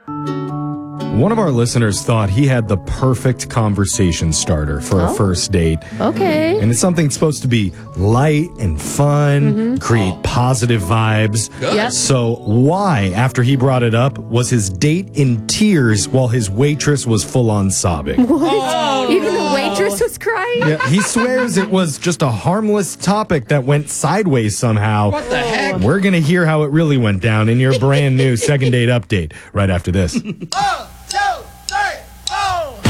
One of our listeners thought he had the perfect conversation starter for a first date. Okay. And it's something supposed to be light and fun, create positive vibes. Yep. So why, after he brought it up, was his date in tears while his waitress was full on sobbing? What? Even the waitress was crying? Yeah, he swears it was just a harmless topic that went sideways somehow. What the heck? We're going to hear how it really went down in your brand new second date update right after this.